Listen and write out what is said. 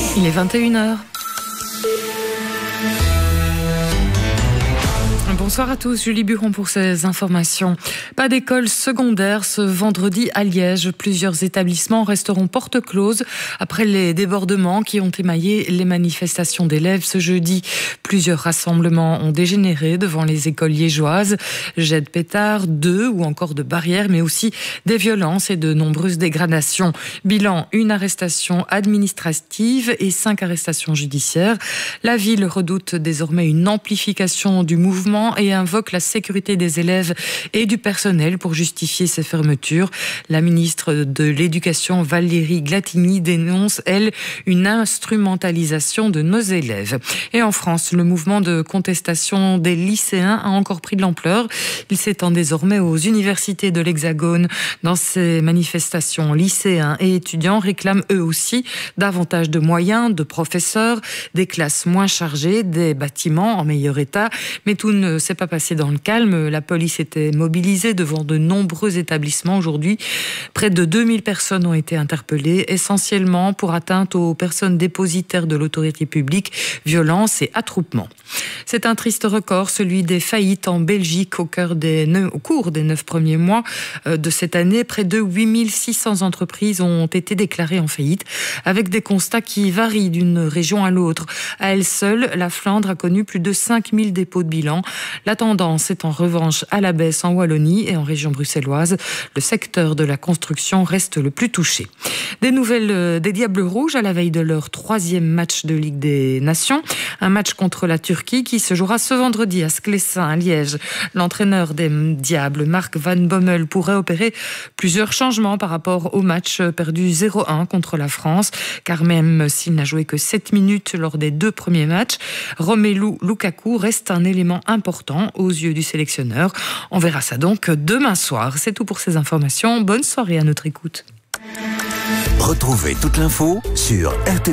Il est 21h. Bonsoir à tous, Julie Buron pour ces informations. Pas d'école secondaire ce vendredi à Liège. Plusieurs établissements resteront porte close après les débordements qui ont émaillé les manifestations d'élèves ce jeudi. Plusieurs rassemblements ont dégénéré devant les écoles liégeoises. Jets de pétards, d'œufs ou encore de barrières, mais aussi des violences et de nombreuses dégradations. Bilan, une arrestation administrative et 5 arrestations judiciaires. La ville redoute désormais une amplification du mouvement et invoque la sécurité des élèves et du personnel pour justifier ces fermetures. La ministre de l'Éducation, Valérie Glatigny, dénonce, elle, une instrumentalisation de nos élèves. Et en France, le mouvement de contestation des lycéens a encore pris de l'ampleur. Il s'étend désormais aux universités de l'Hexagone. Dans ces manifestations, lycéens et étudiants réclament eux aussi davantage de moyens, de professeurs, des classes moins chargées, des bâtiments en meilleur état. Mais tout ne s'est pas passé dans le calme. La police était mobilisée devant de nombreux établissements aujourd'hui. Près de 2000 personnes ont été interpellées, essentiellement pour atteinte aux personnes dépositaires de l'autorité publique, violence et attroupement. C'est un triste record, celui des faillites en Belgique au cours des 9 premiers mois de cette année. Près de 8600 entreprises ont été déclarées en faillite, avec des constats qui varient d'une région à l'autre. À elle seule, la Flandre a connu plus de 5000 dépôts de bilan. La tendance est en revanche à la baisse en Wallonie et en région bruxelloise. Le secteur de la construction reste le plus touché. Des nouvelles des Diables Rouges à la veille de leur 3e match de Ligue des Nations. Un match contre la Turquie qui se jouera ce vendredi à Sclessin, à Liège. L'entraîneur des Diables, Mark Van Bommel, pourrait opérer plusieurs changements par rapport au match perdu 0-1 contre la France. Car même s'il n'a joué que 7 minutes lors des 2 premiers matchs, Romelu Lukaku reste un élément important aux yeux du sélectionneur. On verra ça donc demain soir. C'est tout pour ces informations. Bonne soirée à notre écoute. Retrouvez toute l'info sur RT.